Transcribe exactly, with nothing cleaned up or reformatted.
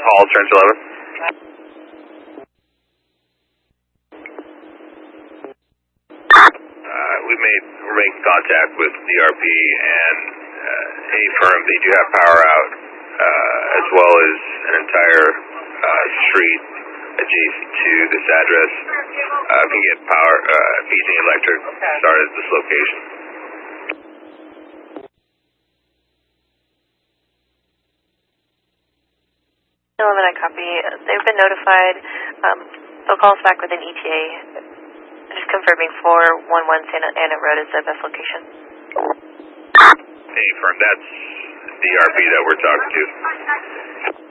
Hall, turns eleven. Uh, we made, we're making contact with D R P and uh, A-Firm. They do have power out, uh, as well as an entire uh, street adjacent to this address. Uh, we can get power, uh, P G Electric started at this location. eleven, I copy. They've been notified. Um, they'll call us back with an E T A. Just confirming four one one Santa Ana Road is the best location. Hey, firm, that's D R P that we're talking to.